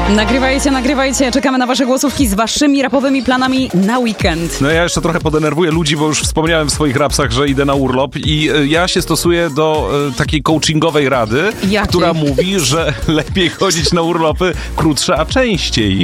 Nagrywajcie. Czekamy na wasze głosówki z waszymi rapowymi planami na weekend. No ja jeszcze trochę podenerwuję ludzi, bo już wspomniałem w swoich rapsach, że idę na urlop i ja się stosuję do takiej coachingowej rady, która mówi, że lepiej chodzić na urlopy krótsze, a częściej.